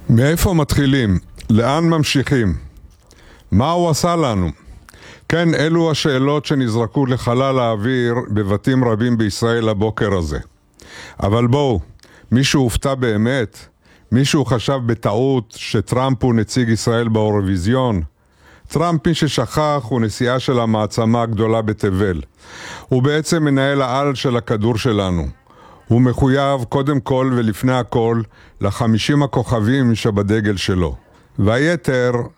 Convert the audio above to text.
מאיפה מתחילים? לאן ממשיכים? מה הוא עשה לנו? כן, אלו השאלות שנזרקו לחלל האוויר בבתים רבים בישראל הבוקר הזה. אבל בואו, מישהו הופתע באמת? מישהו חשב בטעות שטראמפ הוא נציג ישראל באירוויזיון? טראמפ, מי ששכח, הוא נשיאה של המעצמה הגדולה בתבל. הוא בעצם מנהל העל של הכדור שלנו. הוא מחויב קודם כל ולפני הכל ל50 הכוכבים שבדגל שלו. והיתר